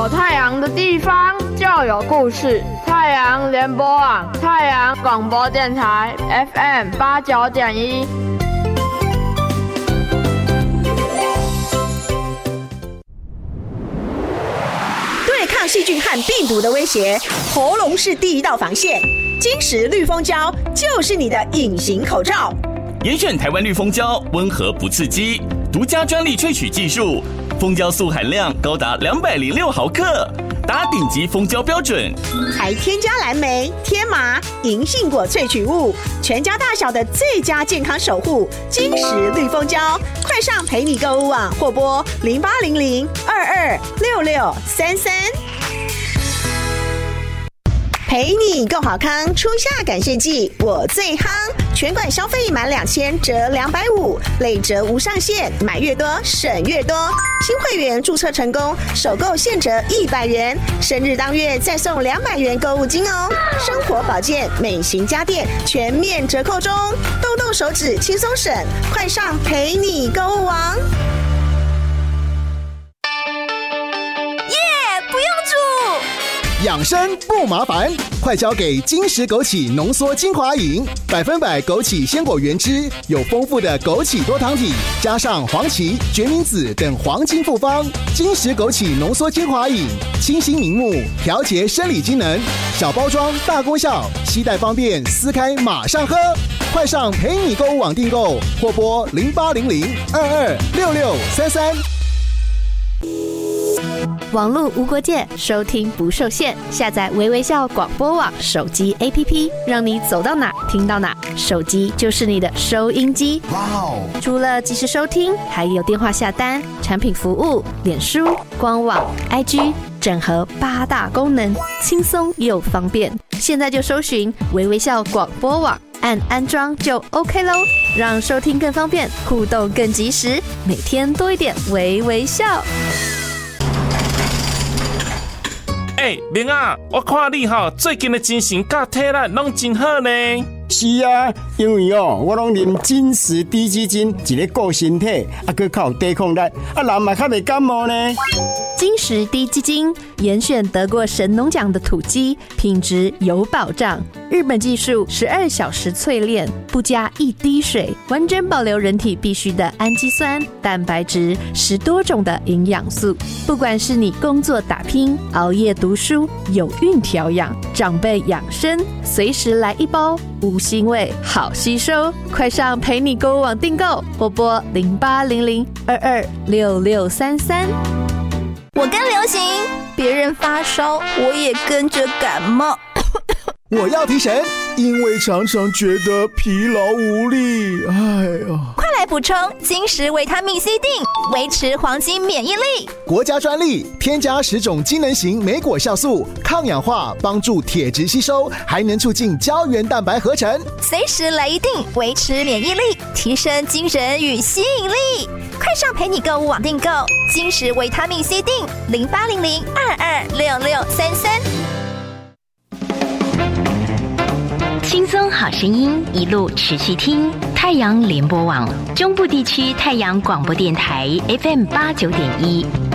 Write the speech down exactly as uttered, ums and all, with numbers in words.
有太阳的地方就有故事。太阳联播网，太阳广播电台 F M 八九点一。 对抗细菌和病毒的威胁，喉咙是第一道防线。金石绿蜂胶就是你的隐形口罩。 严选台湾绿蜂胶，温和不刺激，独家专利萃取技术，蜂胶素含量高达两百零六毫克，达顶级蜂胶标准， 还添加蓝莓、天麻、银杏果萃取物，全家大小的最佳健康守护。金石绿蜂胶，快上陪你购物网或拨零八零零二二六六三三。陪你够好康，初夏感谢季我最夯，全馆消费满两千折两百五，累折无上限，买越多省越多。新会员注册成功，首购现折一百元，生日当月再送两百元购物金哦。生活保健、美型家电全面折扣中，动动手指轻松省，快上陪你购物网。 养生不麻烦，快交给金石枸杞浓缩精华饮，百分百枸杞鲜果原汁，有丰富的枸杞多糖体，加上黄芪、决明子等黄金复方。金石枸杞浓缩精华饮，清新明目，调节生理机能，小包装大功效，携带方便，撕开马上喝。快上陪你购物网订购，或拨零八零零二二六六三三。 网络无国界，收听不受限。下载微微笑广播网手机 A P P， 让你走到哪听到哪，手机就是你的收音机。哇哦！除了即时收听，还有电话下单、产品服务、脸书、官网、I G， 整合八大功能，轻松又方便。现在就搜寻微微笑广播网，按安装就 OK 咯，让收听更方便，互动更及时，每天多一点微微笑。 哎，明啊，我看你哈最近的精神甲体力拢真好呢。 是啊，因为哦，我拢啉金石低基金，一个顾身体，啊，佮较有抵抗力，啊，人嘛较袂感冒呢。 金石低基金严选得过神农奖的土鸡，品质有保障。日本技术十二小时淬炼，不加一滴水，完整保留人体必需的氨基酸、蛋白质，十多种的营养素。不管是你工作打拼、熬夜读书、有孕调养、长辈养生，随时来一包，无腥味，好吸收。快上陪你购物网订购，或拨零八零零二二六六三三。 我跟流行，别人发烧，我也跟着感冒。 我要提神，因为常常觉得疲劳无力。哎呀， 快来补充金石维他命 C 锭，维持黄金免疫力。 国家专利，添加十种机能型莓果酵素，抗氧化，帮助铁质吸收，还能促进胶原蛋白合成。 随时来一锭，维持免疫力，提升精神与吸引力。快上陪你购物网订购金石维他命 C 锭，零八零零二二六六三三。 轻松好声音，一路持续听太阳联播网中部地区太阳广播电台 F M 八九点一。